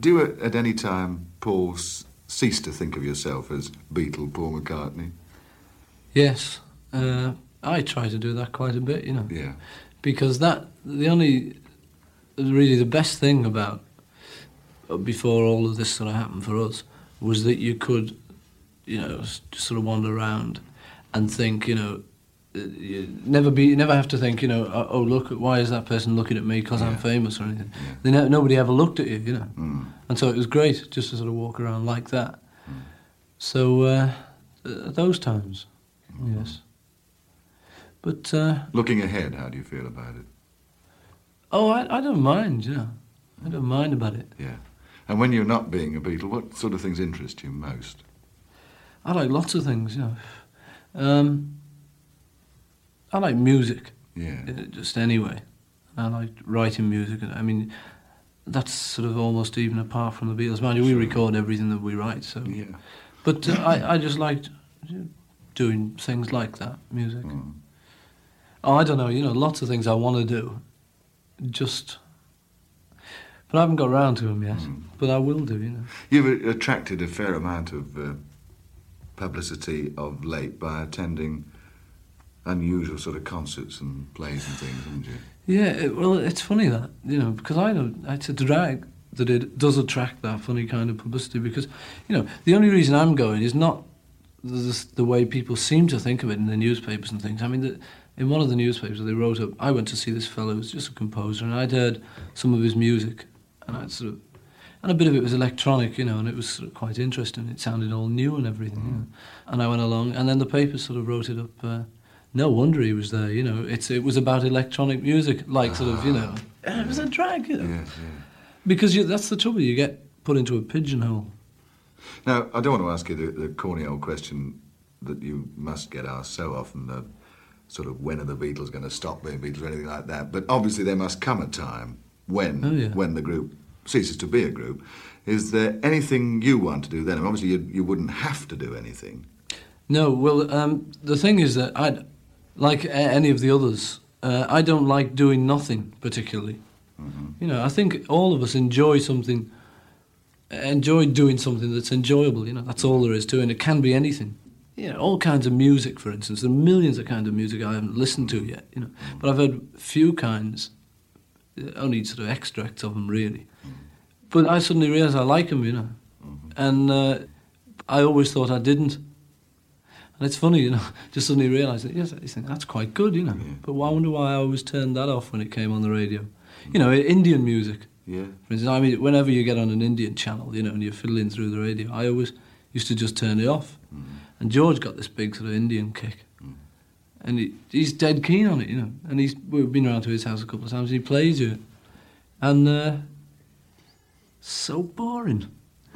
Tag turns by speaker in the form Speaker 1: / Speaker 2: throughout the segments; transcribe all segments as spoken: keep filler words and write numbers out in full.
Speaker 1: Do you at, at any time, Paul, s- cease to think of yourself as Beatle Paul McCartney?
Speaker 2: Yes. Uh, I try to do that quite a bit, you know.
Speaker 1: Yeah.
Speaker 2: Because that, the only, really the best thing about, before all of this sort of happened for us, was that you could, you know, just sort of wander around and think, you know, you never be, you never have to think, you know, oh, oh look, why is that person looking at me because
Speaker 1: yeah.
Speaker 2: I'm famous or anything.
Speaker 1: Yeah.
Speaker 2: They ne- nobody ever looked at you, you know.
Speaker 1: Mm.
Speaker 2: And so it was great just to sort of walk around like that.
Speaker 1: Mm.
Speaker 2: So, uh, at those times, mm. yes. But... Uh,
Speaker 1: Looking ahead, how do you feel about it?
Speaker 2: Oh, I, I don't mind, you know. I don't mind about it.
Speaker 1: Yeah. And when you're not being a Beatle, what sort of things interest you most?
Speaker 2: I like lots of things, you know. Um, I like music.
Speaker 1: Yeah.
Speaker 2: Just anyway. I like writing music. I mean, that's sort of almost even apart from the Beatles. Mind you, we
Speaker 1: Sure.
Speaker 2: record everything that we write, so...
Speaker 1: Yeah.
Speaker 2: But uh, I, I just liked doing things like that, music.
Speaker 1: Mm.
Speaker 2: Oh, I don't know, you know, lots of things I want to do. Just... But I haven't got round to them yet. Mm. But I will do, you know.
Speaker 1: You've attracted a fair amount of uh, publicity of late by attending unusual sort of concerts and plays and things, haven't you?
Speaker 2: Yeah, it, well, it's funny that, you know, because I don't... It's a drag that it does attract that funny kind of publicity because, you know, the only reason I'm going is not the, the way people seem to think of it in the newspapers and things. I mean, the, in one of the newspapers they wrote up, I went to see this fellow who was just a composer, and I'd heard some of his music, and I'd sort of... And a bit of it was electronic, you know, and it was sort of quite interesting. It sounded all new and everything, mm. you know. And I went along, and then the paper sort of wrote it up... Uh, no wonder he was there, you know. It's It was about electronic music, like sort of, you know... It was a drag, you know.
Speaker 1: Yes, yeah.
Speaker 2: Because you, that's the trouble, you get put into a pigeonhole.
Speaker 1: Now, I don't want to ask you the, the corny old question that you must get asked so often, the sort of when are the Beatles going to stop being Beatles or anything like that, but obviously there must come a time when,
Speaker 2: oh, yeah.
Speaker 1: when the group ceases to be a group. Is there anything you want to do then? I mean, obviously you, you wouldn't have to do anything.
Speaker 2: No, well, um, the thing is that I, like a- any of the others, uh, I don't like doing nothing particularly. Mm-hmm. You know, I think all of us enjoy something, enjoy doing something that's enjoyable, you know, that's all there is to it, and it can be anything. You know, all kinds of music, for instance. There are millions of kinds of music I haven't listened to yet, you know, but I've heard few kinds, only sort of extracts of them, really. But I suddenly realised I like them, you know, mm-hmm. and uh, I always thought I didn't. And it's funny, you know, just suddenly realised that, yes, I think that's quite good, you know, yeah. But I wonder why I always turned that off when it came on the radio. You know, Indian music.
Speaker 1: Yeah.
Speaker 2: For instance, I mean, whenever you get on an Indian channel, you know, and you're fiddling through the radio, I always used to just turn it off. Mm. And George got this big sort of Indian kick. Mm. And he, he's dead keen on it, you know. And he's we've been around to his house a couple of times, and he plays it. And, uh, so boring.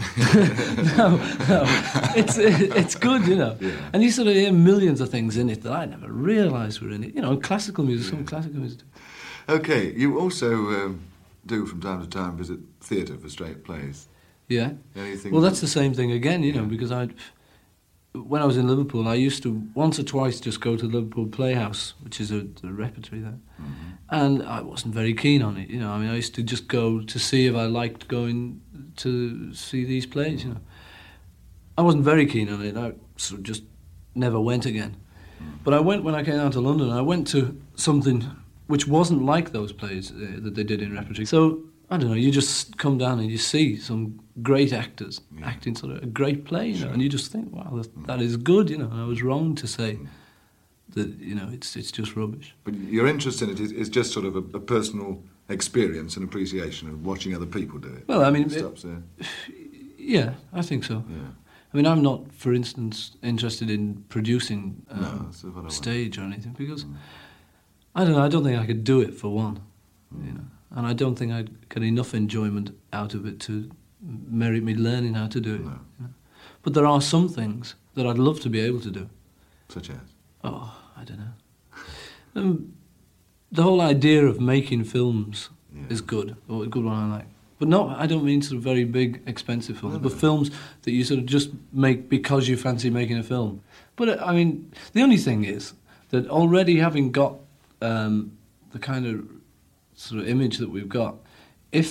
Speaker 2: no, no, it's it's good, you know. Yeah. And you sort of hear millions of things in it that I never realised were in it. You know, classical music, yeah. Some classical music.
Speaker 1: Okay, you also um, do from time to time visit theatre for straight plays.
Speaker 2: Yeah.
Speaker 1: Anything
Speaker 2: well, that's the same thing again, you know,
Speaker 1: yeah.
Speaker 2: because I, when I was in Liverpool, I used to once or twice just go to the Liverpool Playhouse, which is a, a repertory there, mm-hmm. and I wasn't very keen on it, you know. I mean, I used to just go to see if I liked going to see these plays, you know. I wasn't very keen on it. I sort of just never went again. Mm-hmm. But I went when I came down to London. I went to something which wasn't like those plays uh, that they did in repertory. So, I don't know, you just come down and you see some great actors yeah. acting sort of a great play, you know, sure. and you just think, wow, that, mm. that is good, you know, and I was wrong to say mm. that, you know, it's it's just rubbish.
Speaker 1: But your interest in it is, is just sort of a, a personal experience and appreciation of watching other people do it.
Speaker 2: Well, I mean...
Speaker 1: It stops there.
Speaker 2: Yeah, I think so.
Speaker 1: Yeah.
Speaker 2: I mean, I'm not, for instance, interested in producing um,
Speaker 1: no,
Speaker 2: stage or anything, because... Mm. I don't know, I don't think I could do it for one, mm. you know, and I don't think I'd get enough enjoyment out of it to merit me learning how to do it.
Speaker 1: No.
Speaker 2: You know? But there are some things that I'd love to be able to do.
Speaker 1: Such as?
Speaker 2: Oh, I don't know. Um, the whole idea of making films yeah. is good, or a good one I like. But not, I don't mean sort of very big, expensive films, no, no. but films that you sort of just make because you fancy making a film. But, I mean, the only thing is that already having got Um, the kind of sort of image that we've got, if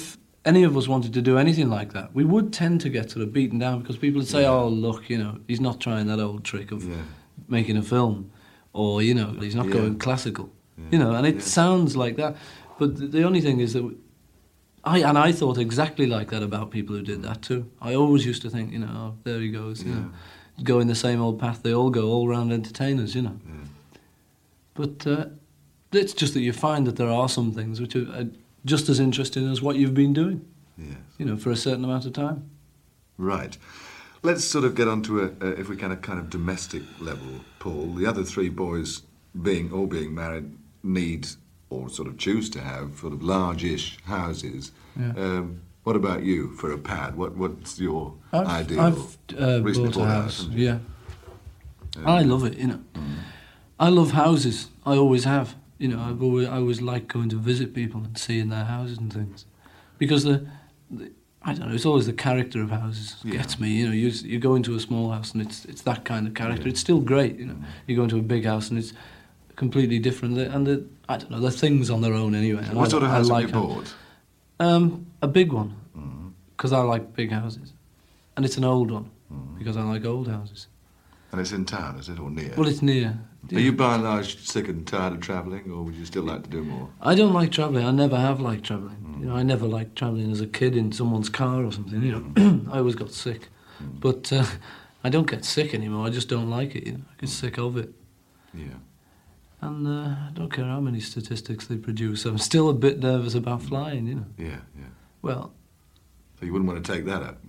Speaker 2: any of us wanted to do anything like that, we would tend to get sort of beaten down because people would say,
Speaker 1: Yeah.
Speaker 2: "Oh, look, you know, he's not trying that old trick of
Speaker 1: Yeah.
Speaker 2: making a film," or you know, he's not
Speaker 1: Yeah.
Speaker 2: going classical,
Speaker 1: Yeah.
Speaker 2: you know, and it
Speaker 1: Yeah.
Speaker 2: sounds like that. But the, the only thing is that I and I thought exactly like that about people who did that too. I always used to think, you know, oh, there he goes, you
Speaker 1: Yeah.
Speaker 2: know, going the same old path. They all go, all round entertainers, you know.
Speaker 1: Yeah.
Speaker 2: But uh, it's just that you find that there are some things which are uh, just as interesting as what you've been doing,
Speaker 1: Yes.
Speaker 2: you know, for a certain amount of time.
Speaker 1: Right. Let's sort of get on to a, a, if we can, a kind of domestic level, Paul. The other three boys, being all being married, need or sort of choose to have sort of large-ish houses.
Speaker 2: Yeah.
Speaker 1: Um, what about you for a pad? What What's your
Speaker 2: I've,
Speaker 1: ideal?
Speaker 2: I've uh,
Speaker 1: Recently
Speaker 2: bought a house,
Speaker 1: haven't you?
Speaker 2: yeah.
Speaker 1: Um,
Speaker 2: I love it, you know.
Speaker 1: Mm.
Speaker 2: I love houses. I always have. You know, I've always, I always like going to visit people and seeing their houses and things, because the, the I don't know. It's always the character of houses
Speaker 1: Yeah.
Speaker 2: gets me. You know, you you go into a small house and it's it's that kind of character.
Speaker 1: Yeah.
Speaker 2: It's still great. You know,
Speaker 1: Mm.
Speaker 2: you go into a big house and it's completely different. And the, I don't know. They're things on their own anyway. and
Speaker 1: What
Speaker 2: I,
Speaker 1: sort of
Speaker 2: I
Speaker 1: house
Speaker 2: like
Speaker 1: have you
Speaker 2: how-
Speaker 1: bought?
Speaker 2: Um, a big one,
Speaker 1: Mm.
Speaker 2: because I like big houses, and it's an old one
Speaker 1: Mm.
Speaker 2: because I like old houses.
Speaker 1: And it's in town, is it, or near?
Speaker 2: Well, it's near.
Speaker 1: Are you by and large sick and tired of travelling, or would you still like to do more?
Speaker 2: I don't like travelling. I never have liked travelling.
Speaker 1: Mm.
Speaker 2: You know, I never liked travelling as a kid in someone's car or something. You know, I always got sick.
Speaker 1: Mm.
Speaker 2: But uh, I don't get sick anymore. I just don't like it. You know, I get sick of it.
Speaker 1: Yeah.
Speaker 2: And uh, I don't care how many statistics they produce. I'm still a bit nervous about flying. You know.
Speaker 1: Yeah, yeah.
Speaker 2: Well,
Speaker 1: So you wouldn't want to take that up?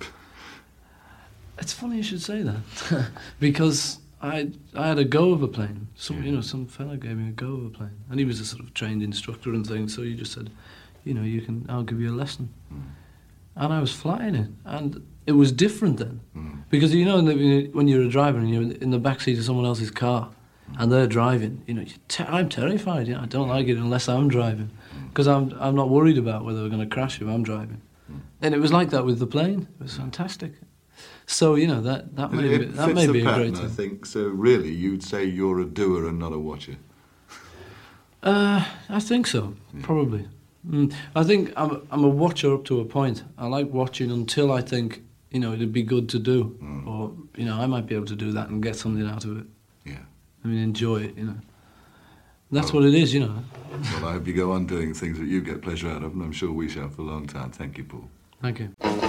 Speaker 2: it's funny you should say that because I I had a go of a plane. Some
Speaker 1: Yeah.
Speaker 2: you know some fella gave me a go of a plane, and he was a sort of trained instructor and things. So he just said, you know, you can I'll give you a lesson.
Speaker 1: Mm.
Speaker 2: And I was flying it, and it was different then.
Speaker 1: Mm.
Speaker 2: Because you know, in the- when you're a driver and you're in the back seat of someone else's car, and they're driving, you know, you're te- I'm terrified. You know, I don't like it unless I'm driving, because I'm I'm not worried about whether we're going to crash if I'm driving.
Speaker 1: Mm.
Speaker 2: And it was like that with the plane. It was fantastic. So you know that that may
Speaker 1: It
Speaker 2: be, that
Speaker 1: fits
Speaker 2: may
Speaker 1: the
Speaker 2: be a
Speaker 1: pattern,
Speaker 2: great
Speaker 1: I
Speaker 2: thing.
Speaker 1: think. So really, you'd say you're a doer and not a watcher.
Speaker 2: Uh, I think so,
Speaker 1: Yeah.
Speaker 2: probably. Mm. I think I'm I'm a watcher up to a point. I like watching until I think, you know, it'd be good to do,
Speaker 1: Mm.
Speaker 2: or you know, I might be able to do that and get something out of it.
Speaker 1: Yeah.
Speaker 2: I mean, enjoy it, you know. That's
Speaker 1: Well-
Speaker 2: what it is, you know.
Speaker 1: Well, I hope you go on doing things that you get pleasure out of, and I'm sure we shall for a long time. Thank you, Paul.
Speaker 2: Thank you.